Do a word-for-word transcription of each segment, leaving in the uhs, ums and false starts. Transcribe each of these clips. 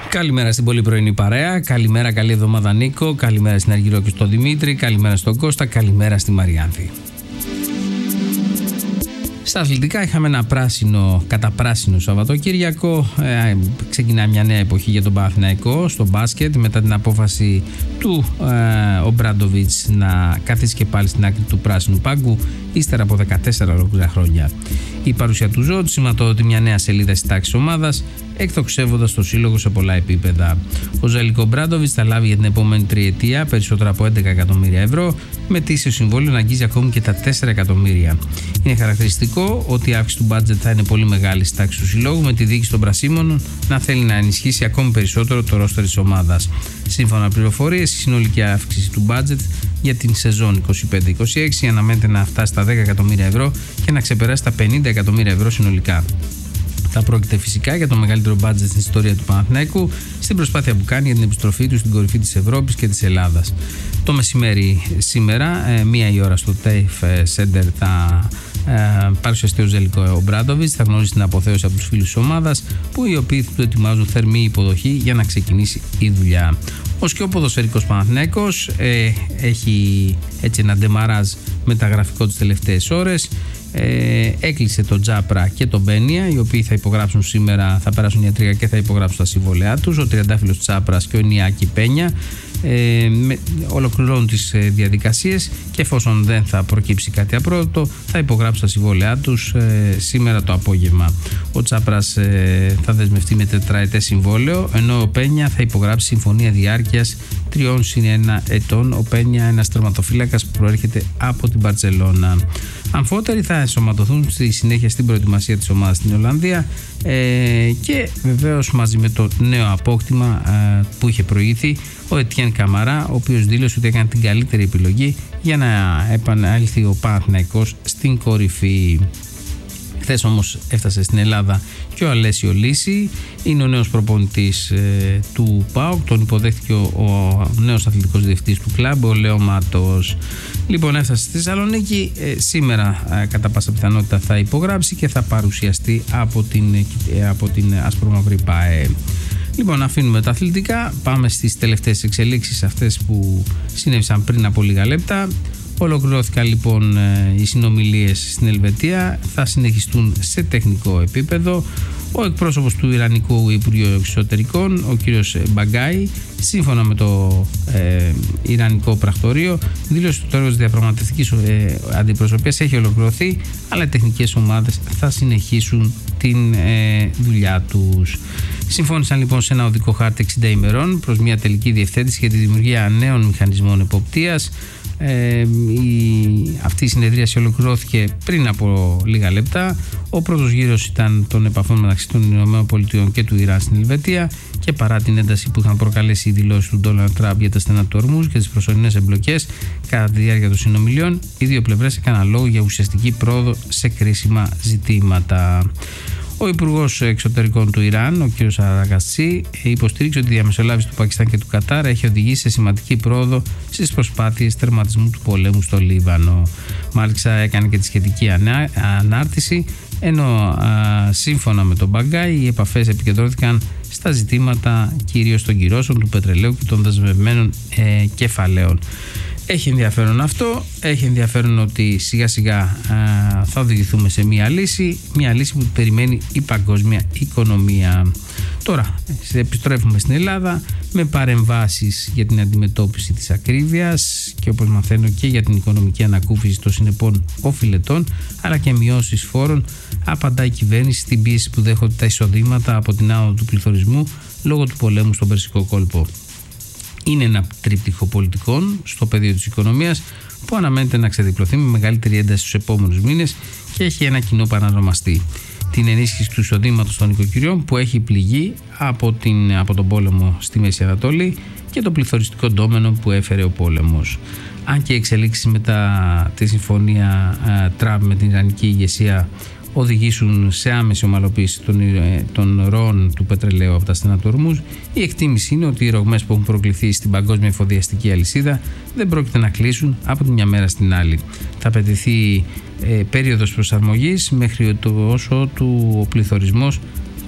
Καλημέρα στην πολύ πρωινή παρέα. Καλημέρα, καλή εβδομάδα Νίκο. Καλημέρα στην Αργυρό και στον Δημήτρη. Καλημέρα στον Κώστα. Καλημέρα στη Μαριάνθη. Στα αθλητικά είχαμε ένα πράσινο, καταπράσινο Σαββατοκύριακο. Ε, ξεκινάει μια νέα εποχή για τον Παναθηναϊκό στο μπάσκετ μετά την απόφαση του ε, Ομπράντοβιτς να καθίσει και πάλι στην άκρη του πράσινου πάγκου ύστερα από δεκατέσσερα ολόκληρα χρόνια. Η παρουσία του Ζώτ σηματοδοτεί μια νέα σελίδα στη τάξη ομάδας, εκτοξεύοντας το σύλλογο σε πολλά επίπεδα. Ο Ζέλικο Ομπράντοβιτς θα λάβει για την επόμενη τριετία περισσότερα από έντεκα εκατομμύρια ευρώ, με ετήσιο συμβόλαιο να αγγίζει ακόμη και τα τέσσερα εκατομμύρια. Είναι χαρακτηριστικό ότι η αύξηση του μπάτζετ θα είναι πολύ μεγάλη στη τάξη του συλλόγου, με τη διοίκηση των Πρασίμων να θέλει να ενισχύσει ακόμη περισσότερο το ρόστερ της ομάδας. Σύμφωνα με πληροφορίες, η συνολική αύξηση του μπάτζετ για την σεζόν είκοσι πέντε είκοσι έξι αναμένεται να φτάσει στα δέκα εκατομμύρια ευρώ και να ξεπεράσει τα πενήντα εκατομμύρια ευρώ συνολικά. Θα πρόκειται φυσικά για το μεγαλύτερο μπάτζετ στην ιστορία του Παναθηναϊκού στην προσπάθεια που κάνει για την επιστροφή του στην κορυφή της Ευρώπης και της Ελλάδας. Το μεσημέρι σήμερα, μία η ώρα στο TAFE Center, θα ε, παρουσιαστεί ο Ζέλικο Ομπράντοβιτς, θα γνωρίσει την αποθέωση από τους φίλους της ομάδας, που οι οποίοι του ετοιμάζουν θερμή υποδοχή για να ξεκινήσει η δουλειά. Ως και ο ποδοσφαιρικός Παναθηναϊκός ε, έχει έτσι ένα ντεμαράζ μεταγραφικό τις τελευταίες ώρες. Ε, έκλεισε τον Τζάπρα και τον Μπένια, οι οποίοι θα υπογράψουν σήμερα, θα περάσουν ιατρικά και θα υπογράψουν τα συμβόλαιά τους. Ο τριαντάφυλλος Τσάπρας και ο Νιάκη Πένια ε, με, ολοκληρώνουν τις ε, διαδικασίες και εφόσον δεν θα προκύψει κάτι απρόοδο θα υπογράψουν τα συμβόλαιά τους ε, σήμερα το απόγευμα. Ο Τσάπρας ε, θα δεσμευτεί με τετραετές συμβόλαιο, ενώ ο Πένια θα υπογράψει συμφωνία διάρκειας τριών συν ένα ετών. Ο Πένια, ένας τερματοφύλακας που προέρχεται από την Μπαρτσελώνα. Αμφότεροι θα ενσωματωθούν στη συνέχεια στην προετοιμασία της ομάδας στην Ολλανδία ε, και βεβαίως μαζί με το νέο απόκτημα ε, που είχε προηγηθεί ο Ετιέν Καμαρά, ο οποίος δήλωσε ότι έκανε την καλύτερη επιλογή για να επανέλθει ο Παναθηναϊκός στην κορυφή. Χθες όμως έφτασε στην Ελλάδα και ο Αλέσιο Λύση, είναι ο νέος προπονητής ε, του ΠΑΟΚ, τον υποδέχτηκε ο, ο νέος αθλητικός διευθυντής του κλαμπ, ο Λέο Μάτος. Λοιπόν, έφτασε στη Θεσσαλονίκη, ε, σήμερα ε, κατά πάσα πιθανότητα θα υπογράψει και θα παρουσιαστεί από την, ε, από την Ασπρομαυρή ΠΑΕ. Λοιπόν, αφήνουμε τα αθλητικά, πάμε στις τελευταίες εξελίξεις, αυτές που συνέβησαν πριν από λίγα λεπτά. Ολοκληρώθηκαν λοιπόν οι συνομιλίες στην Ελβετία, θα συνεχιστούν σε τεχνικό επίπεδο. Ο εκπρόσωπος του Ιρανικού Υπουργείου Εξωτερικών, ο κύριος Μπαγκάι, σύμφωνα με το ε, Ιρανικό Πρακτορείο, δήλωσε ότι το έργο της διαπραγματευτικής ε, αντιπροσωπείας έχει ολοκληρωθεί, αλλά οι τεχνικές ομάδες θα συνεχίσουν την ε, δουλειά τους. Συμφώνησαν λοιπόν σε ένα οδικό χάρτη εξήντα ημερών προς μια τελική διευθέτηση για τη δημιουργία νέων μηχανισμών εποπτείας. Ε, η, αυτή η συνεδρίαση ολοκληρώθηκε πριν από λίγα λεπτά. Ο πρώτος γύρος ήταν των επαφών μεταξύ των ΗΠΑ και του Ιράν στην Ελβετία, και παρά την ένταση που είχαν προκαλέσει οι δηλώσεις του Ντόναλντ Τραμπ για τα στενά του Ορμούζ και τις προσωρινές εμπλοκές κατά τη διάρκεια των συνομιλιών, οι δύο πλευρές έκαναν λόγο για ουσιαστική πρόοδο σε κρίσιμα ζητήματα. Ο Υπουργός Εξωτερικών του Ιράν, ο κ. Αραγκασί, υποστήριξε ότι η διαμεσολάβηση του Πακιστάν και του Κατάρ έχει οδηγήσει σε σημαντική πρόοδο στις προσπάθειες τερματισμού του πολέμου στο Λίβανο. Μάλιστα έκανε και τη σχετική ανά, ανάρτηση, ενώ α, σύμφωνα με τον Μπαγκάι οι επαφές επικεντρώθηκαν στα ζητήματα κυρίως των κυρώσεων, του πετρελαίου και των δεσμευμένων ε, κεφαλαίων. Έχει ενδιαφέρον αυτό, έχει ενδιαφέρον ότι σιγά σιγά α, θα οδηγηθούμε σε μια λύση, μια λύση που περιμένει η παγκόσμια οικονομία. Τώρα επιστρέφουμε στην Ελλάδα με παρεμβάσεις για την αντιμετώπιση της ακρίβειας και, όπως μαθαίνω, και για την οικονομική ανακούφιση των συνεπών οφειλετών, αλλά και μειώσεις φόρων. Απαντά η κυβέρνηση στην πίεση που δέχονται τα εισοδήματα από την άνοδο του πληθωρισμού λόγω του πολέμου στον Περσικό κόλπο. Είναι ένα τρίπτυχο πολιτικών στο πεδίο της οικονομίας που αναμένεται να ξεδιπλωθεί με μεγαλύτερη ένταση στους επόμενους μήνες και έχει ένα κοινό παρανομαστή: την ενίσχυση του εισοδήματος των οικοκυριών που έχει πληγεί από, την, από τον πόλεμο στη Μέση Ανατολή και το πληθωριστικό ντόμενο που έφερε ο πόλεμος. Αν και οι εξελίξεις μετά τη συμφωνία uh, Τραμπ με την Ιρανική ηγεσία οδηγήσουν σε άμεση ομαλοποίηση των, των ροών του πετρελαίου από τα στενά του Ορμούζ, η εκτίμηση είναι ότι οι ρογμές που έχουν προκληθεί στην παγκόσμια εφοδιαστική αλυσίδα δεν πρόκειται να κλείσουν από τη μια μέρα στην άλλη. Θα απαιτηθεί ε, περίοδος προσαρμογής μέχρι το όσο του ο πληθωρισμός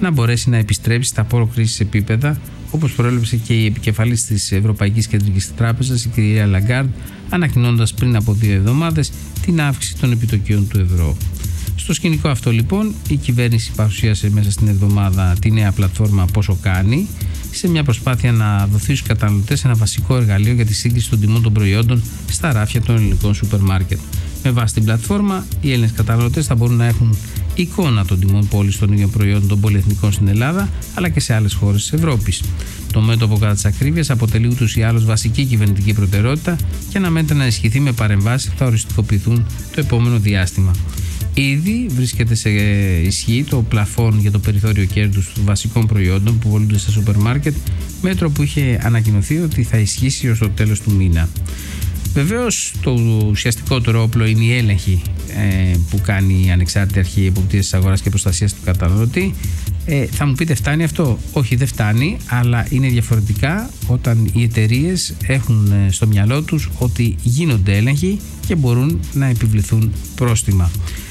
να μπορέσει να επιστρέψει στα προ-κρίσης επίπεδα, όπως προέλεψε και η επικεφαλής της Ευρωπαϊκής Κεντρικής Τράπεζας, η κυρία Λαγκάρντ, ανακοινώντας πριν από δύο εβδομάδες την αύξηση των επιτοκίων του ευρώ. Στο σκηνικό αυτό λοιπόν η κυβέρνηση παρουσίασε μέσα στην εβδομάδα τη νέα πλατφόρμα Πόσο Κάνει, σε μια προσπάθεια να δοθεί στους καταναλωτές ένα βασικό εργαλείο για τη σύγκριση των τιμών των προϊόντων στα ράφια των ελληνικών σούπερ μάρκετ. Με βάση την πλατφόρμα, οι Έλληνες καταναλωτές θα μπορούν να έχουν εικόνα των τιμών πώλησης των ίδιων προϊόντων των πολυεθνικών στην Ελλάδα αλλά και σε άλλες χώρες της Ευρώπης. Το μέτωπο κατά της ακρίβειας αποτελεί ούτως ή άλλως βασική κυβερνητική προτεραιότητα και αναμένεται να ισχυθεί με παρεμβάσεις που θα οριστικοποιηθούν το επόμενο διάστημα. Ήδη βρίσκεται σε ισχύ το πλαφόν για το περιθώριο κέρδους των βασικών προϊόντων που πωλούνται στα σούπερ μάρκετ, μέτρο που είχε ανακοινωθεί ότι θα ισχύσει ως το τέλος του μήνα. Βεβαίως, το ουσιαστικότερο όπλο είναι η έλεγχη ε, που κάνει η Ανεξάρτητη Αρχή Εποπτείας της Αγοράς και Προστασίας του Καταναλωτή. Ε, θα μου πείτε, φτάνει αυτό? Όχι, δεν φτάνει, αλλά είναι διαφορετικά όταν οι εταιρείες έχουν στο μυαλό τους ότι γίνονται έλεγχοι και μπορούν να επιβληθούν πρόστιμα.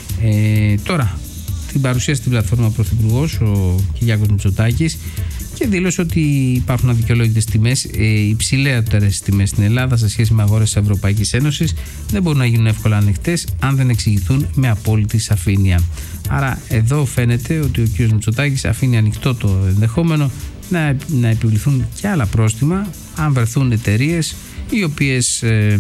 Ε, τώρα, την παρουσίασε στην πλατφόρμα ο Πρωθυπουργός, ο Κυριάκος Μητσοτάκης, και δήλωσε ότι υπάρχουν αδικαιολόγητες τιμές, ε, υψηλότερες τιμές στην Ελλάδα σε σχέση με αγορές της Ευρωπαϊκής Ένωσης, δεν μπορούν να γίνουν εύκολα ανοιχτές αν δεν εξηγηθούν με απόλυτη σαφήνεια. Άρα εδώ φαίνεται ότι ο κ. Μητσοτάκης αφήνει ανοιχτό το ενδεχόμενο να, να επιβληθούν και άλλα πρόστιμα αν βρεθούν εταιρείες οι οποίες ε,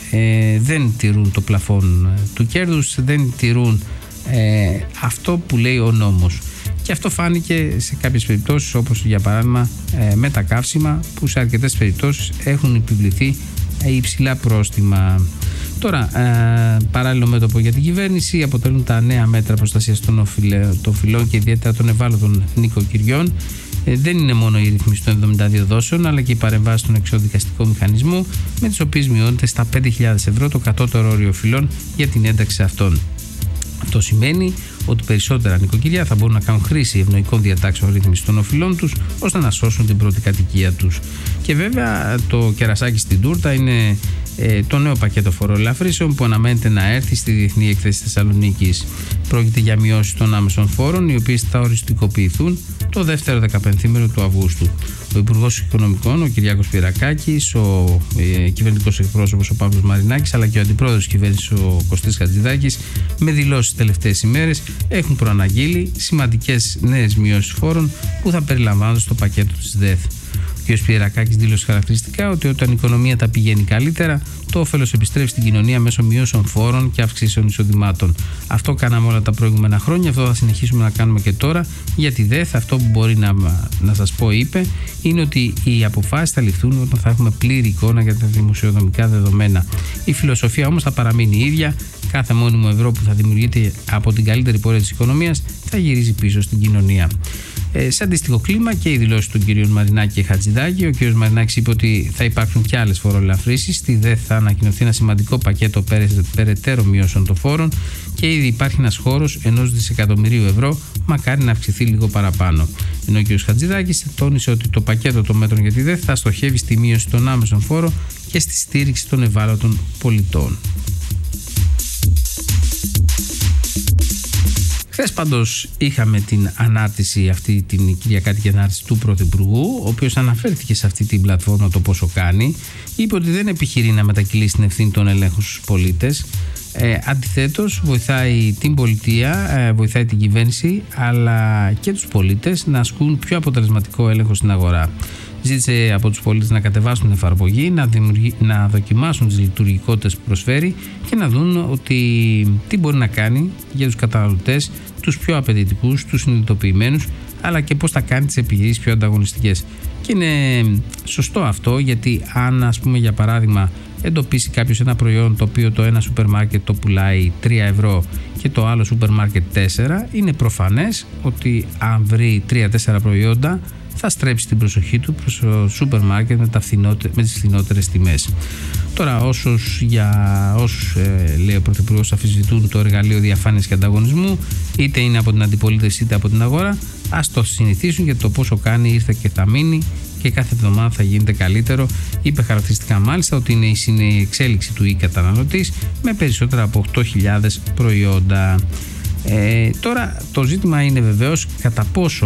ε, δεν τηρούν το πλαφόν του κέρδους, δεν τηρούν ε, αυτό που λέει ο νόμος. Και αυτό φάνηκε σε κάποιες περιπτώσεις, όπως για παράδειγμα ε, με τα καύσιμα, που σε αρκετές περιπτώσεις έχουν επιβληθεί ε, υψηλά πρόστιμα. Τώρα, ε, παράλληλο μέτωπο για την κυβέρνηση αποτελούν τα νέα μέτρα προστασίας των, οφειλε, των φυλών και ιδιαίτερα των ευάλωτων νοικοκυριών. Ε, δεν είναι μόνο η ρύθμιση των εβδομήντα δύο δόσεων, αλλά και η παρεμβάση των εξοδικαστικού μηχανισμού, με τις οποίες μειώνεται στα πέντε χιλιάδες ευρώ το κατώτερο όριο φυλών για την ένταξη αυτών. Αυτό σημαίνει ότι περισσότερα νοικοκυριά θα μπορούν να κάνουν χρήση ευνοϊκών διατάξεων ρύθμισης των οφειλών τους ώστε να σώσουν την πρώτη κατοικία τους. Και βέβαια το κερασάκι στην τούρτα είναι ε, το νέο πακέτο φοροελαφρύσεων που αναμένεται να έρθει στη Διεθνή Έκθεση Θεσσαλονίκης. Πρόκειται για μειώσεις των άμεσων φόρων, οι οποίες θα οριστικοποιηθούν το δεύτερο δεκαπενθήμερο του Αυγούστου. Ο Υπουργός Οικονομικών, ο Κυριάκος Πυρακάκης, ο ε, κυβερνητικός εκπρόσωπος ο Παύλος Μαρινάκης, αλλά και ο αντιπρόεδρος της κυβέρνησης ο Κωστής Χατζηδάκης, με δηλώσεις τις τελευταίες ημέρες, έχουν προαναγγείλει σημαντικές νέες μειώσεις φόρων που θα περιλαμβάνονται στο πακέτο της ΔΕΘ. Ο κ. Πυρακάκης δήλωσε χαρακτηριστικά ότι όταν η οικονομία τα πηγαίνει καλύτερα, το όφελος επιστρέφει στην κοινωνία μέσω μειώσεων φόρων και αυξήσεων εισοδημάτων. Αυτό κάναμε όλα τα προηγούμενα χρόνια, αυτό θα συνεχίσουμε να κάνουμε και τώρα. Για τη ΔΕΘ, αυτό που μπορεί να, να σας πω, είπε, είναι ότι οι αποφάσεις θα ληφθούν όταν θα έχουμε πλήρη εικόνα για τα δημοσιονομικά δεδομένα. Η φιλοσοφία όμως θα παραμείνει η ίδια. Κάθε μόνιμο ευρώ που θα δημιουργείται από την καλύτερη πορεία της οικονομίας θα γυρίζει πίσω στην κοινωνία. Ε, σε αντίστοιχο κλίμα και οι δηλώσεις των κυρίων Μαρινάκη και Χατζηδάκη. Ο κ. Μαρινάκης είπε ότι θα υπάρξουν και άλλες φοροελαφρύσεις. Στη ΔΕΘ θα ανακοινωθεί ένα σημαντικό πακέτο περαιτέρω μειώσεων των φόρων και ήδη υπάρχει ένας χώρος ενός δισεκατομμυρίου ευρώ, μακάρι να αυξηθεί λίγο παραπάνω. Ενώ ο κ. Χατζηδάκης τόνισε ότι το πακέτο των μέτρων για τη ΔΕΘ θα στοχεύει στη μείωση των άμεσων φόρων και στη στήριξη των ευάλωτων πολιτών. Χθες πάντως είχαμε την ανάρτηση, αυτή την κυριακάτικη ανάρτηση του Πρωθυπουργού, ο οποίος αναφέρθηκε σε αυτή την πλατφόρμα το πόσο κάνει. Είπε ότι δεν επιχειρεί να μετακυλήσει την ευθύνη των ελέγχων στους πολίτες. Ε, αντιθέτως, βοηθάει την πολιτεία, ε, βοηθάει την κυβέρνηση, αλλά και τους πολίτες να ασκούν πιο αποτελεσματικό έλεγχο στην αγορά. Ζήτησε από τους πολίτες να κατεβάσουν την εφαρμογή, να, να δοκιμάσουν τις λειτουργικότητες που προσφέρει και να δουν ότι τι μπορεί να κάνει για τους καταναλωτές, τους πιο απαιτητικούς, τους συνειδητοποιημένους, αλλά και πώς θα κάνει τις επιχειρήσεις πιο ανταγωνιστικές. Και είναι σωστό αυτό, γιατί αν, ας πούμε, για παράδειγμα, εντοπίσει κάποιος ένα προϊόν το οποίο το ένα σούπερ μάρκετ το πουλάει τρία ευρώ και το άλλο σούπερ μάρκετ τέσσερα, είναι προφανές ότι αν βρει τρία τέσσερα προϊόντα θα στρέψει την προσοχή του προς το σούπερ μάρκετ με, τα με τις φθηνότερες τιμές. Τώρα, όσους, για όσους ε, λέει ο Πρωθυπουργός, αφισβητούν το εργαλείο διαφάνειας και ανταγωνισμού, είτε είναι από την αντιπολίτευση είτε από την αγορά, ας το συνηθίσουν, γιατί το πόσο κάνει ήρθε και θα μείνει και κάθε εβδομάδα θα γίνεται καλύτερο. Είπε χαρακτηριστικά μάλιστα ότι είναι η συνεξέλιξη του e-καταναλωτής με περισσότερα από οκτώ χιλιάδες προϊόντα. Ε, τώρα το ζήτημα είναι βεβαίως κατά πόσο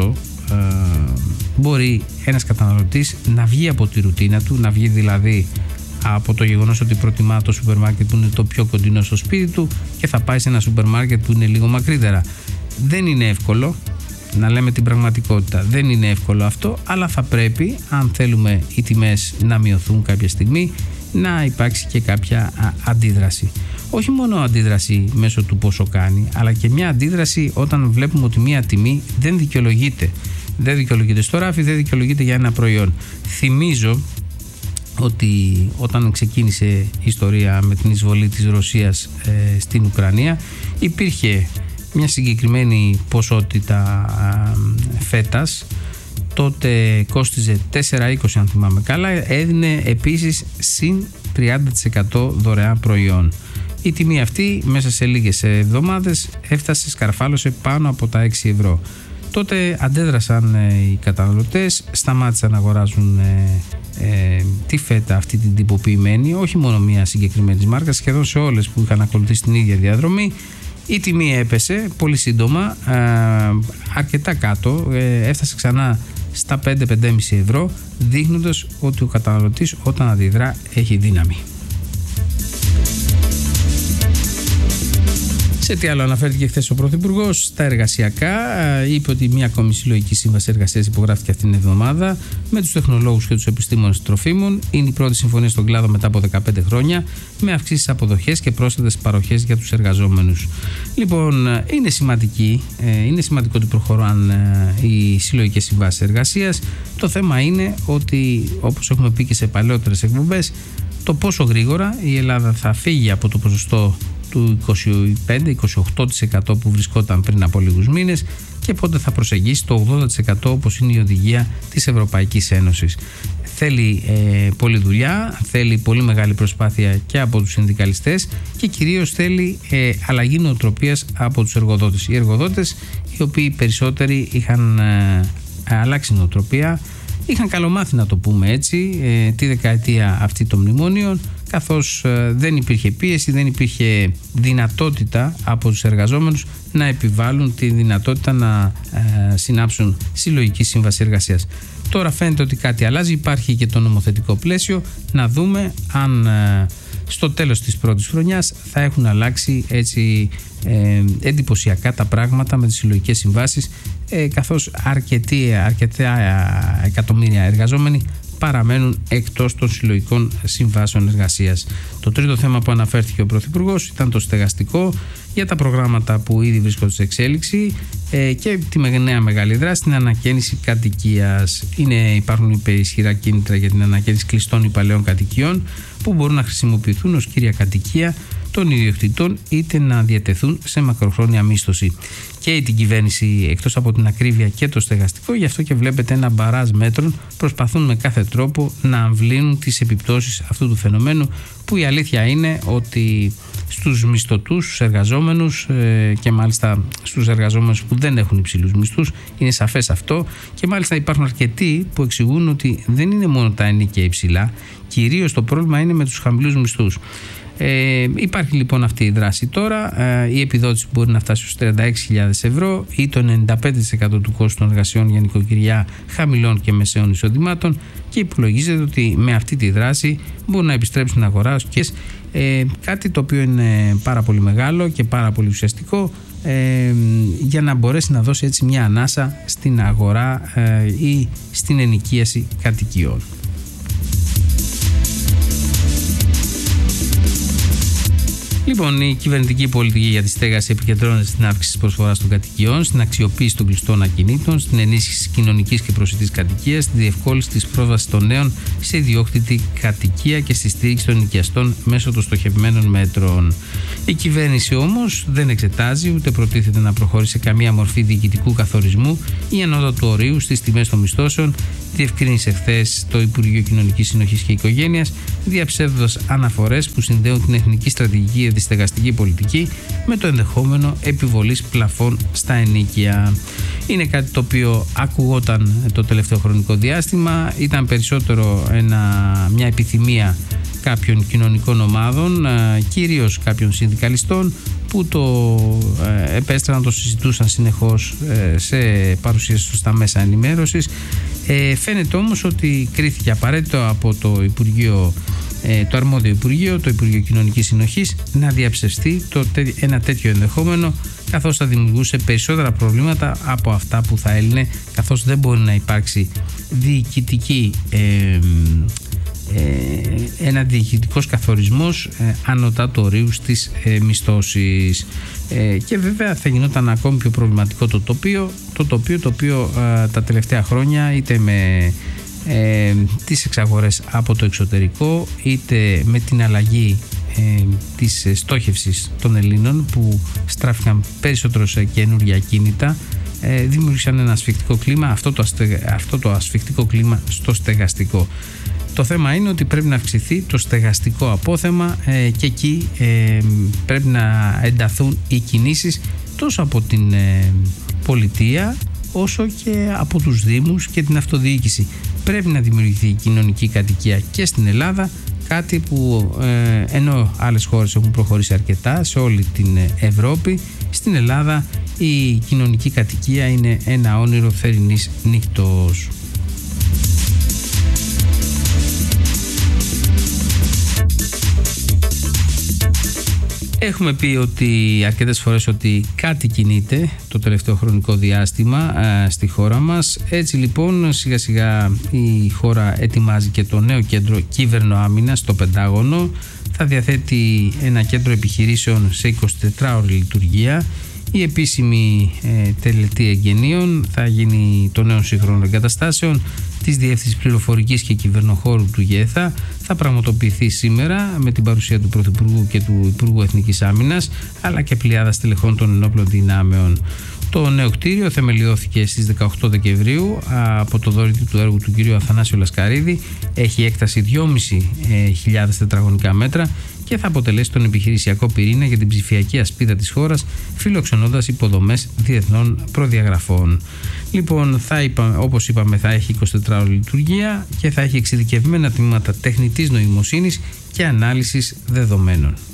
ε, μπορεί ένας καταναλωτής να βγει από τη ρουτίνα του, να βγει δηλαδή από το γεγονός ότι προτιμά το σούπερ μάρκετ που είναι το πιο κοντινό στο σπίτι του και θα πάει σε ένα σούπερ μάρκετ που είναι λίγο μακρύτερα. Δεν είναι εύκολο, να λέμε την πραγματικότητα, δεν είναι εύκολο αυτό, αλλά θα πρέπει, αν θέλουμε οι τιμές να μειωθούν κάποια στιγμή, να υπάρξει και κάποια αντίδραση. Όχι μόνο αντίδραση μέσω του πόσο κάνει, αλλά και μια αντίδραση όταν βλέπουμε ότι μια τιμή δεν δικαιολογείται. Δεν δικαιολογείται στο ράφι, δεν δικαιολογείται για ένα προϊόν. Θυμίζω ότι όταν ξεκίνησε η ιστορία με την εισβολή της Ρωσίας ε, στην Ουκρανία, υπήρχε μια συγκεκριμένη ποσότητα ε, φέτας. Τότε κόστιζε τέσσερα είκοσι αν θυμάμαι καλά, έδινε επίσης συν τριάντα τοις εκατό δωρεάν προϊόν. Η τιμή αυτή μέσα σε λίγες εβδομάδες έφτασε, σκαρφάλωσε πάνω από τα έξι ευρώ. Τότε αντέδρασαν ε, οι καταναλωτές, σταμάτησαν να αγοράζουν ε, ε, τη φέτα αυτή την τυποποιημένη, όχι μόνο μια συγκεκριμένη μάρκα, σχεδόν σε όλες που είχαν ακολουθήσει την ίδια διαδρομή. Η τιμή έπεσε πολύ σύντομα, ε, αρκετά κάτω, ε, έφτασε ξανά στα πέντε με πέντε κόμμα πέντε ευρώ, δείχνοντας ότι ο καταναλωτής όταν αντιδρά έχει δύναμη. Σε τι άλλο αναφέρθηκε χθες ο Πρωθυπουργός? Στα εργασιακά, είπε ότι μια ακόμη συλλογική σύμβαση εργασίας υπογράφηκε αυτήν την εβδομάδα με τους τεχνολόγους και τους επιστήμονες τροφίμων. Είναι η πρώτη συμφωνία στον κλάδο μετά από δεκαπέντε χρόνια, με αυξήσεις αποδοχές και πρόσθετες παροχές για τους εργαζόμενους. Λοιπόν, είναι σημαντική, είναι σημαντικό ότι προχωράν οι συλλογικές συμβάσεις εργασίας. Το θέμα είναι ότι, όπως έχουμε πει και σε παλαιότερες εκπομπές, το πόσο γρήγορα η Ελλάδα θα φύγει από το ποσοστό του είκοσι πέντε με είκοσι οκτώ τοις εκατό που βρισκόταν πριν από λίγους μήνες και πότε θα προσεγγίσει το ογδόντα τοις εκατό όπως είναι η οδηγία της Ευρωπαϊκής Ένωσης. Θέλει ε, πολλή δουλειά, θέλει πολύ μεγάλη προσπάθεια και από τους συνδικαλιστές και κυρίως θέλει ε, αλλαγή νοοτροπίας από τους εργοδότες. Οι εργοδότες, οι οποίοι περισσότεροι είχαν ε, αλλάξει νοοτροπία, είχαν καλομάθει, να το πούμε έτσι, ε, τη δεκαετία αυτή των μνημόνιων, καθώς ε, δεν υπήρχε πίεση, δεν υπήρχε δυνατότητα από τους εργαζόμενους να επιβάλλουν τη δυνατότητα να ε, συνάψουν συλλογική σύμβαση εργασίας. Τώρα φαίνεται ότι κάτι αλλάζει, υπάρχει και το νομοθετικό πλαίσιο, να δούμε αν ε, στο τέλος της πρώτης χρονιάς θα έχουν αλλάξει έτσι ε, εντυπωσιακά τα πράγματα με τις συλλογικές συμβάσεις, ε, καθώς αρκετοί, αρκετά εκατομμύρια εργαζόμενοι παραμένουν εκτός των συλλογικών συμβάσεων εργασίας. Το τρίτο θέμα που αναφέρθηκε ο Πρωθυπουργός ήταν το στεγαστικό, για τα προγράμματα που ήδη βρίσκονται σε εξέλιξη ε, και τη νέα μεγάλη δράση, την ανακαίνιση κατοικίας. Είναι, υπάρχουν ισχυρά κίνητρα για την ανακαίνιση κλειστών ή παλαιών κατοικιών που μπορούν να χρησιμοποιηθούν ως κύρια κατοικία των ιδιοκτητών είτε να διατεθούν σε μακροχρόνια μίσθωση. Και την κυβέρνηση, εκτός από την ακρίβεια και το στεγαστικό, γι' αυτό και βλέπετε ένα μπαράζ μέτρων, προσπαθούν με κάθε τρόπο να αμβλύνουν τις επιπτώσεις αυτού του φαινομένου, που η αλήθεια είναι ότι στους μισθωτούς, στους εργαζόμενους ε, και μάλιστα στους εργαζόμενους που δεν έχουν υψηλούς μισθούς, είναι σαφές αυτό, και μάλιστα υπάρχουν αρκετοί που εξηγούν ότι δεν είναι μόνο τα ενοίκια υψηλά, κυρίως το πρόβλημα είναι με τους χαμηλούς μισθούς. Ε, υπάρχει λοιπόν αυτή η δράση τώρα, ε, η επιδότηση μπορεί να φτάσει στους τριάντα έξι χιλιάδες ευρώ ή το ενενήντα πέντε τοις εκατό του κόστου των εργασιών για νοικοκυριά χαμηλών και μεσαίων εισοδημάτων, και υπολογίζεται ότι με αυτή τη δράση μπορούν να επιστρέψουν στην αγορά και ε, κάτι το οποίο είναι πάρα πολύ μεγάλο και πάρα πολύ ουσιαστικό, ε, για να μπορέσει να δώσει έτσι μια ανάσα στην αγορά ε, ή στην ενοικίαση κατοικιών. Λοιπόν, η κυβερνητική πολιτική για τη στέγαση επικεντρώνεται στην αύξηση της προσφοράς των κατοικιών, στην αξιοποίηση των κλειστών ακινήτων, στην ενίσχυση της κοινωνικής και προσιτής κατοικίας, στη διευκόλυνση της πρόσβασης των νέων σε ιδιόκτητη κατοικία και στη στήριξη των νοικιαστών μέσω των στοχευμένων μέτρων. Η κυβέρνηση όμως δεν εξετάζει ούτε προτίθεται να προχωρήσει σε καμία μορφή διοικητικού καθορισμού ή ανώτατου ορίου στις τιμές των μισθώσεων, διευκρίνησε χθες το Υπουργείο Κοινωνικής Συνοχής και Οικογένειας, διαψεύδοντας αναφορές που συνδέουν την εθνική στρατηγική για τη στεγαστική πολιτική με το ενδεχόμενο επιβολής πλαφών στα ενοίκια. Είναι κάτι το οποίο ακουγόταν το τελευταίο χρονικό διάστημα, ήταν περισσότερο ένα, μια επιθυμία κάποιων κοινωνικών ομάδων, κυρίως κάποιων συνδικαλιστών, που το ε, επέστραναν, το συζητούσαν συνεχώς ε, σε παρουσίαση στα μέσα ενημέρωσης. Ε, φαίνεται όμως ότι κρίθηκε απαραίτητο από το Υπουργείο, ε, το αρμόδιο Υπουργείο, το Υπουργείο Κοινωνικής Συνοχής, να διαψευστεί το, ένα τέτοιο ενδεχόμενο, καθώς θα δημιουργούσε περισσότερα προβλήματα από αυτά που θα έλυνε, καθώς δεν μπορεί να υπάρξει διοικητική ε, ε, ένα διοικητικός καθορισμός ε, ανωτά του ορίου στις ε, μισθώσεις, ε, και βέβαια θα γινόταν ακόμη πιο προβληματικό το τοπίο το τοπίο το οποίο ε, τα τελευταία χρόνια, είτε με ε, τις εξαγορές από το εξωτερικό, είτε με την αλλαγή ε, της στόχευσης των Ελλήνων που στράφηκαν περισσότερο σε καινούργια κίνητα, ε, δημιούργησαν ένα ασφικτικό κλίμα, αυτό το, αστε, αυτό το ασφικτικό κλίμα στο στεγαστικό. Το θέμα είναι ότι πρέπει να αυξηθεί το στεγαστικό απόθεμα ε, και εκεί ε, πρέπει να ενταθούν οι κινήσεις τόσο από την ε, πολιτεία όσο και από τους δήμους και την αυτοδιοίκηση. Πρέπει να δημιουργηθεί η κοινωνική κατοικία και στην Ελλάδα, κάτι που ε, ενώ άλλες χώρες έχουν προχωρήσει αρκετά σε όλη την Ευρώπη, στην Ελλάδα η κοινωνική κατοικία είναι ένα όνειρο θερινής νύχτος. Έχουμε πει ότι αρκετές φορές ότι κάτι κινείται το τελευταίο χρονικό διάστημα α, στη χώρα μας. Έτσι λοιπόν σιγά σιγά η χώρα ετοιμάζει και το νέο κέντρο κύβερνο-άμυνας στο Πεντάγωνο. Θα διαθέτει ένα κέντρο επιχειρήσεων σε εικοσιτετράωρη λειτουργία. Η επίσημη ε, τελετή εγγενείων θα γίνει των νέων σύγχρονων εγκαταστάσεων της Διεύθυνσης Πληροφορικής και Κυβερνοχώρου του ΓΕΘΑ. Θα πραγματοποιηθεί σήμερα με την παρουσία του Πρωθυπουργού και του Υπουργού Εθνικής Άμυνας, αλλά και πλειάδας τελεχών των ενόπλων δυνάμεων. Το νέο κτίριο θεμελιώθηκε στις δεκαοκτώ Δεκεμβρίου από το δωρητή του έργου του κ. Αθανάσιο Λασκαρίδη. Έχει έκταση δυόμισι χιλιάδες τετραγωνικά μέτρα και θα αποτελέσει τον επιχειρησιακό πυρήνα για την ψηφιακή ασπίδα της χώρας, φιλοξενώντας υποδομές διεθνών προδιαγραφών. Λοιπόν, θα είπα, όπως είπαμε, θα έχει εικοσιτετράωρη λειτουργία και θα έχει εξειδικευμένα τμήματα τεχνητής νοημοσύνης και ανάλυσης δεδομένων.